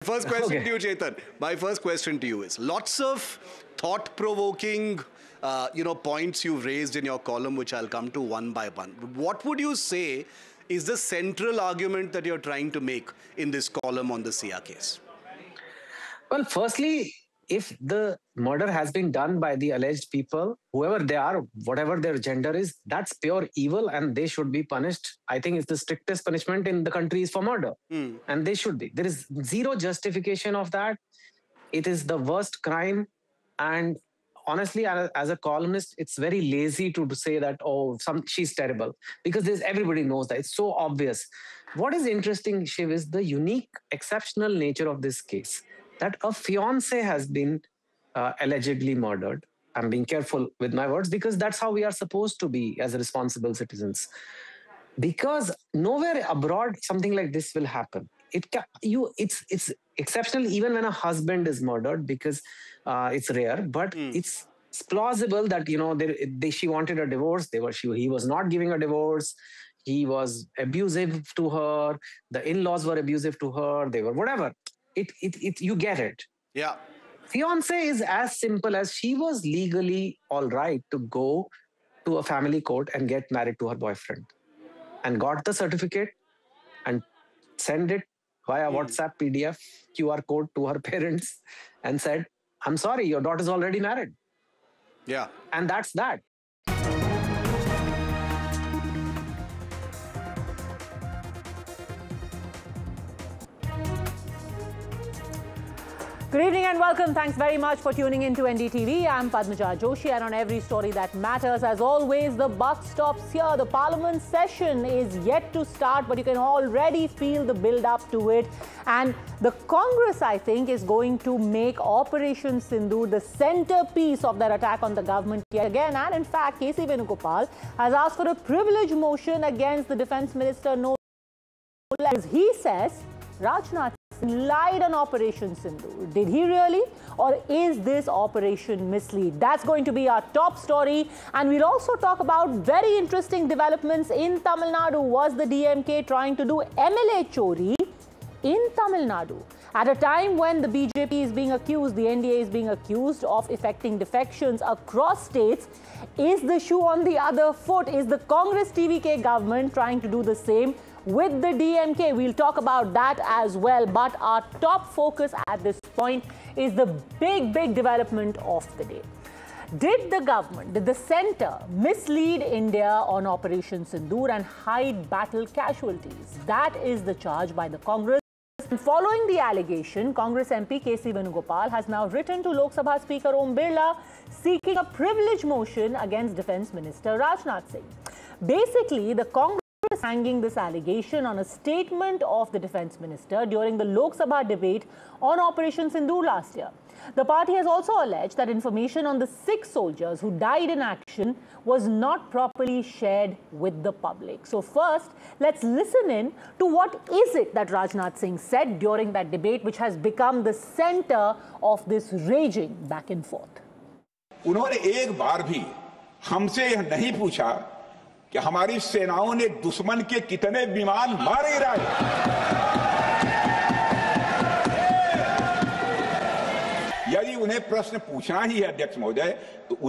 First question Okay. to you, Chetan. My first question to you is lots of thought-provoking, points you've raised in your column, which I'll come to one by one. What would you say is the central argument that you're trying to make in this column on the Sia case? Well, firstly, if the murder has been done by the alleged people, whoever they are, whatever their gender is, that's pure evil and they should be punished. I think it's the strictest punishment in the country is for murder. And they should be. There is zero justification of that. It is the worst crime. And honestly, as a columnist, it's very lazy to say that, oh, she's terrible, because everybody knows that. It's so obvious. What is interesting, Shiv, is the unique, exceptional nature of this case, that a fiance has been allegedly murdered. I'm being careful with my words because that's how we are supposed to be as responsible citizens. Because nowhere abroad something like this will happen. It's exceptional even when a husband is murdered, because it's rare, but it's plausible that she wanted a divorce. He was not giving a divorce. He was abusive to her. The in-laws were abusive to her. They were whatever. You get it. Yeah. Fiance is as simple as she was legally all right to go to a family court and get married to her boyfriend, and got the certificate and send it via WhatsApp PDF QR code to her parents and said, I'm sorry, your daughter's already married. Yeah. And that's that. Good evening and welcome. Thanks very much for tuning in to NDTV. I'm Padmaja Joshi, and on every story that matters, as always, the buck stops here. The Parliament session is yet to start, but you can already feel the build-up to it. And the Congress, I think, is going to make Operation Sindoor the centerpiece of their attack on the government yet again. And in fact, K.C. Venugopal has asked for a privilege motion against the Defence Minister. He says Rajnath lied on Operation Sindoor. Did he really? Or is this operation mislead? That's going to be our top story. And we'll also talk about very interesting developments in Tamil Nadu. Was the DMK trying to do MLA chori in Tamil Nadu? At a time when the BJP is being accused, the NDA is being accused of effecting defections across states, is the shoe on the other foot? Is the Congress TVK government trying to do the same with the DMK? We'll talk about that as well. But our top focus at this point is the big development of the day. Did the government, did the centre mislead India on Operation Sindoor and hide battle casualties? That is the charge by the Congress. And following the allegation, Congress MP K.C. Venugopal has now written to Lok Sabha Speaker Om Birla seeking a privilege motion against Defence Minister Rajnath Singh. Basically, the Congress is hanging this allegation on a statement of the Defence Minister during the Lok Sabha debate on Operation Sindoor last year. The party has also alleged that information on the 6 soldiers who died in action was not properly shared with the public. So first, let's listen in to what is it that Rajnath Singh said during that debate, which has become the center of this raging back and forth. उन्होंने एक बार भी हमसे यह नहीं पूछा कि हमारी सेनाओं ने दुश्मन के कितने विमान मारे गिराए। यदि उन्हें प्रश्न पूछना ही है अध्यक्ष महोदय, तो